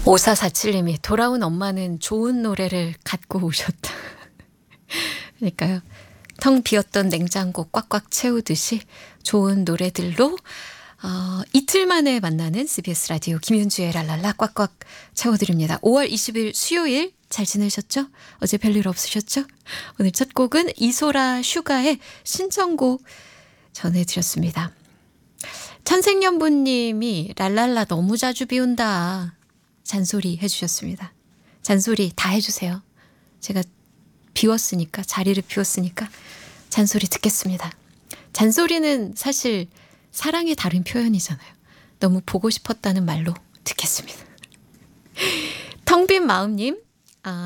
5447님이 돌아온 엄마는 좋은 노래를 갖고 오셨다. 그러니까요. 텅 비었던 냉장고 꽉꽉 채우듯이 좋은 노래들로 이틀 만에 만나는 CBS 라디오 김윤주의 랄랄라 꽉꽉 채워드립니다. 5월 20일 수요일 잘 지내셨죠? 어제 별일 없으셨죠? 오늘 첫 곡은 이소라 슈가의 신청곡 전해드렸습니다. 천생연분님이 랄랄라 너무 자주 비운다. 잔소리 해주셨습니다. 잔소리 다 해주세요. 제가 비웠으니까, 자리를 비웠으니까 잔소리 듣겠습니다. 잔소리는 사실 사랑의 다른 표현이잖아요. 너무 보고 싶었다는 말로 듣겠습니다. 텅 빈 마음님,